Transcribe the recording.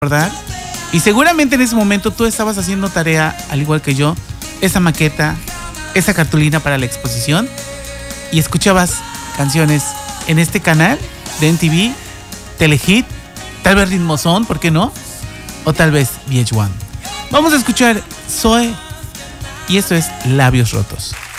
recordar. Y seguramente en ese momento tú estabas haciendo tarea, al igual que yo, esa maqueta, esa cartulina para la exposición, y escuchabas canciones en este canal de MTV, Telehit, tal vez Ritmozón, ¿por qué no? O tal vez VH1. Vamos a escuchar Zoe, y esto es Labios Rotos.